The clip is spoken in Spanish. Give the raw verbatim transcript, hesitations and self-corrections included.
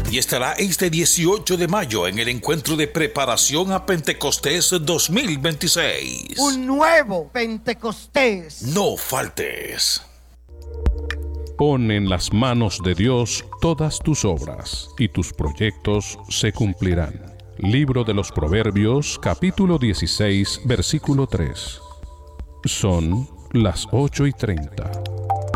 y estará este dieciocho de mayo en el encuentro de preparación a Pentecostés dos mil veintiséis. Un nuevo Pentecostés. No faltes. Pon en las manos de Dios todas tus obras, y tus proyectos se cumplirán. Libro de los Proverbios, capítulo dieciséis, versículo tres. Son las ocho y treinta.